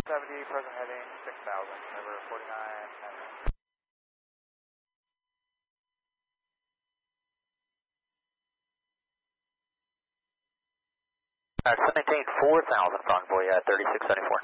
70, present heading 6,000, over 49. Maintain 4,000 for Envoy 3674.